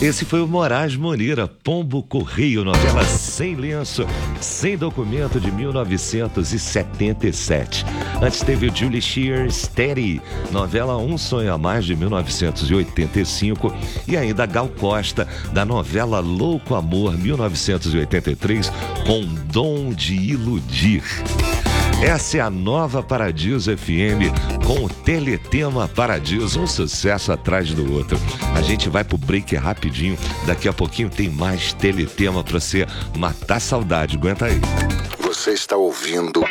Esse foi o Moraes Moreira, Pombo Correio, novela Sem Lenço, Sem Documento, de 1977. Antes teve o Julie Shear, Steady, novela Um Sonho a Mais, de 1985. E ainda Gal Costa, da novela Louco Amor, 1983, com Dom de Iludir. Essa é a Nova Paradiso FM, com o Teletema Paradiso, um sucesso atrás do outro. A gente vai pro break rapidinho, daqui a pouquinho tem mais Teletema pra você matar a saudade, aguenta aí. Você está ouvindo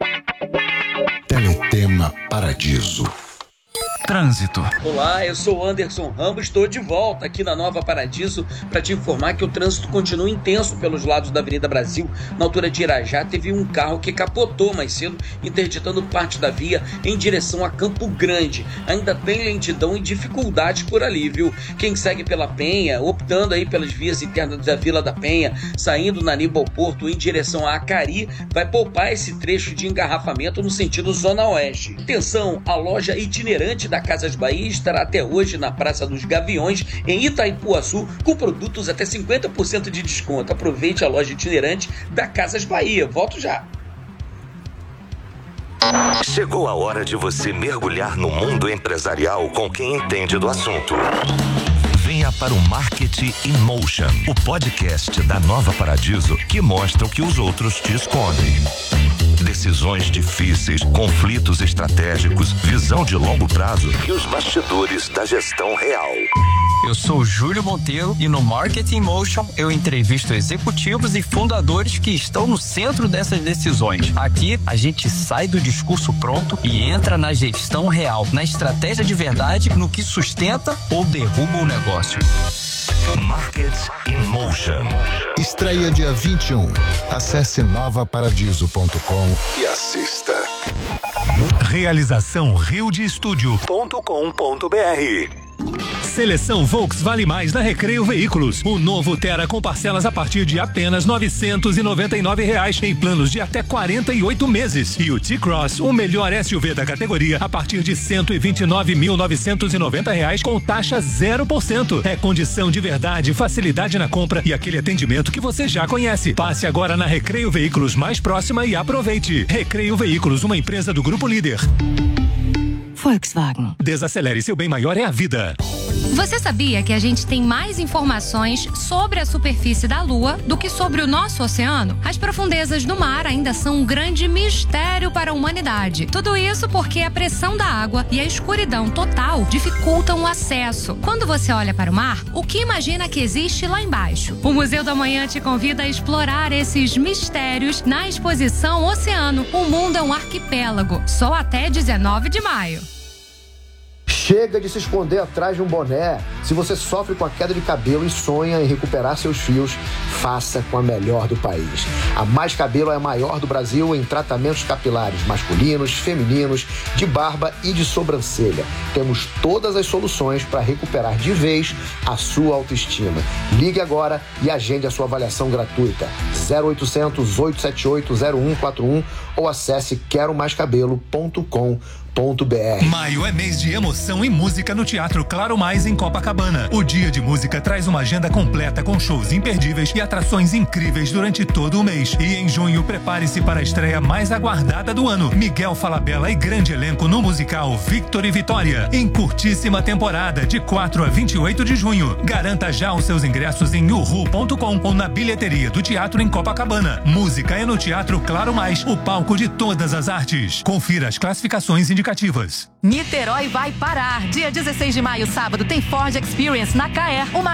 Teletema Paradiso. Trânsito. Olá, eu sou Anderson Ramos, estou de volta aqui na Nova Paradiso para te informar que o trânsito continua intenso pelos lados da Avenida Brasil. Na altura de Irajá, teve um carro que capotou mais cedo, interditando parte da via em direção a Campo Grande. Ainda tem lentidão e dificuldades por ali, viu? Quem segue pela Penha, optando aí pelas vias internas da Vila da Penha, saindo na Aníbal Porto em direção a Acari, vai poupar esse trecho de engarrafamento no sentido Zona Oeste. Atenção, a loja itinerante da Casas Bahia estará até hoje na Praça dos Gaviões, em Itaipuaçu, com produtos até 50% de desconto. Aproveite a loja itinerante da Casas Bahia. Volto já. Chegou a hora de você mergulhar no mundo empresarial com quem entende do assunto. Venha para o Marketing in Motion, o podcast da Nova Paradiso que mostra o que os outros te escondem. Decisões difíceis, conflitos estratégicos, visão de longo prazo e os bastidores da gestão real. Eu sou o Júlio Monteiro e no Marketing Motion eu entrevisto executivos e fundadores que estão no centro dessas decisões. Aqui a gente sai do discurso pronto e entra na gestão real, na estratégia de verdade, no que sustenta ou derruba o negócio. Market in Motion. Estreia dia 21. Acesse novaparadiso.com e assista. Realização riodestudio.com.br. Seleção Volks Vale Mais na Recreio Veículos. O novo Tera com parcelas a partir de apenas R$ 999 em planos de até 48 meses. E o T-Cross, o melhor SUV da categoria, a partir de R$ 129.990 com taxa 0%. É condição de verdade, facilidade na compra e aquele atendimento que você já conhece. Passe agora na Recreio Veículos mais próxima e aproveite. Recreio Veículos, uma empresa do Grupo Líder. Volkswagen. Desacelere, seu bem maior é a vida. Você sabia que a gente tem mais informações sobre a superfície da Lua do que sobre o nosso oceano? As profundezas do mar ainda são um grande mistério para a humanidade. Tudo isso porque a pressão da água e a escuridão total dificultam o acesso. Quando você olha para o mar, o que imagina que existe lá embaixo? O Museu da Manhã te convida a explorar esses mistérios na exposição Oceano, o Mundo é um Arquipélago, só até 19 de maio. Chega de se esconder atrás de um boné. Se você sofre com a queda de cabelo e sonha em recuperar seus fios, faça com a melhor do país. A Mais Cabelo é a maior do Brasil em tratamentos capilares masculinos, femininos, de barba e de sobrancelha. Temos todas as soluções para recuperar de vez a sua autoestima. Ligue agora e agende a sua avaliação gratuita. 0800 878 0141 ou acesse queromaiscabelo.com.br. Maio é mês de emoção e música no Teatro Claro Mais em Copacabana. O Dia de Música traz uma agenda completa com shows imperdíveis e atrações incríveis durante todo o mês. E em junho, prepare-se para a estreia mais aguardada do ano. Miguel Falabella e grande elenco no musical Victor e Vitória, em curtíssima temporada, de 4 a 28 de junho. Garanta já os seus ingressos em uhu.com ou na bilheteria do teatro em Copacabana. Música é no Teatro Claro Mais, o palco de todas as artes. Confira as classificações indicativas. Niterói vai parar. Dia 16 de maio, sábado, tem Ford Experience na Caer. Uma